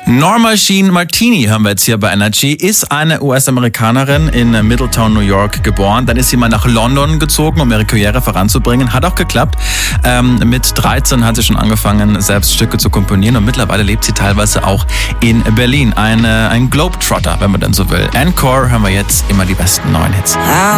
Norma Jean Martini hören wir jetzt hier bei Energy, ist eine US-Amerikanerin in Middletown, New York geboren. Dann ist sie mal nach London gezogen, um ihre Karriere voranzubringen. Hat auch geklappt. Mit 13 hat sie schon angefangen, selbst Stücke zu komponieren und mittlerweile lebt sie teilweise auch in Berlin. Ein Globetrotter, wenn man denn so will. Encore hören wir jetzt immer die besten neuen Hits.